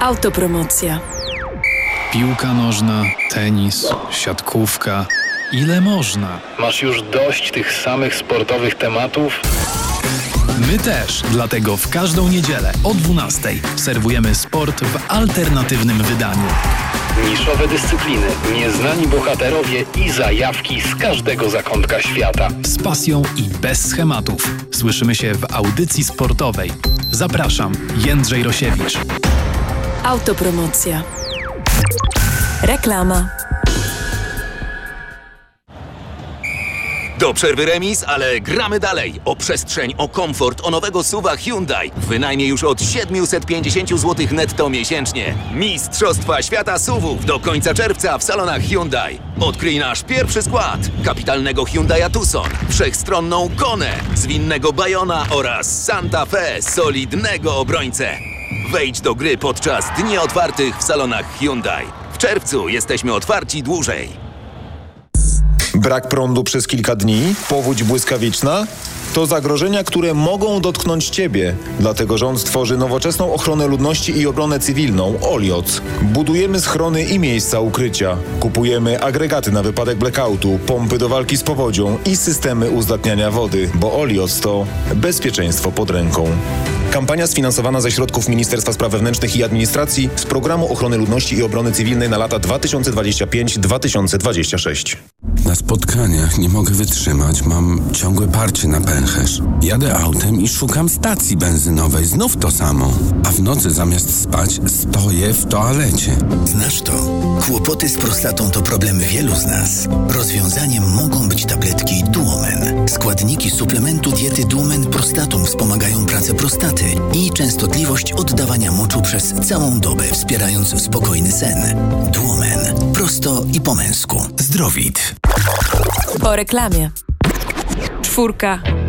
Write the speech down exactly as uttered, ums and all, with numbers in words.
Autopromocja. Piłka nożna, tenis, siatkówka. Ile można? Masz już dość tych samych sportowych tematów? My też, dlatego w każdą niedzielę o dwunastej serwujemy sport w alternatywnym wydaniu. Niszowe dyscypliny, nieznani bohaterowie i zajawki z każdego zakątka świata. Z pasją i bez schematów. Słyszymy się w audycji sportowej. Zapraszam, Jędrzej Rosiewicz. Autopromocja. Reklama. Do przerwy remis, ale gramy dalej. O przestrzeń, o komfort, o nowego suwa Hyundai. W wynajmie już od siedemset pięćdziesiąt złotych netto miesięcznie. Mistrzostwa Świata suwów do końca czerwca w salonach Hyundai. Odkryj nasz pierwszy skład. Kapitalnego Hyundai'a Tucson, wszechstronną Konę, zwinnego Bayona oraz Santa Fe, solidnego obrońcę. Wejdź do gry podczas dni otwartych w salonach Hyundai. W czerwcu jesteśmy otwarci dłużej. Brak prądu przez kilka dni? Powódź błyskawiczna? To zagrożenia, które mogą dotknąć Ciebie. Dlatego rząd tworzy nowoczesną ochronę ludności i obronę cywilną OLIOC. Budujemy schrony i miejsca ukrycia. Kupujemy agregaty na wypadek blackoutu, pompy do walki z powodzią i systemy uzdatniania wody, bo OLIOC to bezpieczeństwo pod ręką. Kampania sfinansowana ze środków Ministerstwa Spraw Wewnętrznych i Administracji z Programu Ochrony Ludności i Obrony Cywilnej na lata dwa tysiące dwudziesty piąty do dwa tysiące dwudziestego szóstego. Na spotkaniach nie mogę wytrzymać, mam ciągłe parcie na pęcherz. Jadę autem i szukam stacji benzynowej, znów to samo. A w nocy zamiast spać stoję w toalecie. Znasz to? Kłopoty z prostatą to problem wielu z nas. Rozwiązaniem mogą być tabletki Duomen. Składniki suplementu diety Duomen Prostatum wspomagają pracę prostaty i częstotliwość oddawania moczu przez całą dobę, wspierając spokojny sen. Duomen. Prosto i po męsku. Zdrowit. Po reklamie. Czwórka.